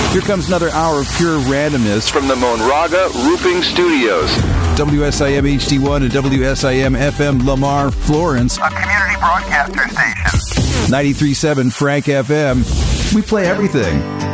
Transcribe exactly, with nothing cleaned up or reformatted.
Here comes another hour of pure randomness from the Monraga Roofing Studios. W S I M H D one and W S I M F M Lamar, Florence. A community broadcaster station. ninety-three point seven Frank F M. We play everything.